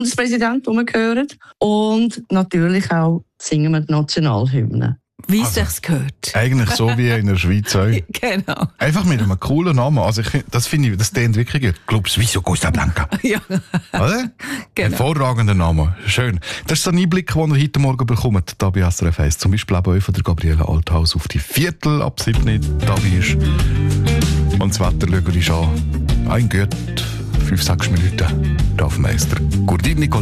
Bundespräsident gehören. Und natürlich auch singen wir die Nationalhymne. Wie es sich gehört. Eigentlich so wie in der Schweiz auch. Genau. Einfach mit einem coolen Namen. Also das klingt wirklich gut. Club Suisse Costa Blanca. Ja. Oder? Genau. Hervorragender Name. Schön. Das ist so ein Einblick, den ihr heute Morgen bekommt, hier bei SRF 1. Zum Beispiel auch von der Gabriele Althaus auf die Viertel ab 7 dabei ist. Und das Wetter schauen wir uns an. Ein Gott, 5-6 Minuten. Dorfmeister Gurdin Nicola.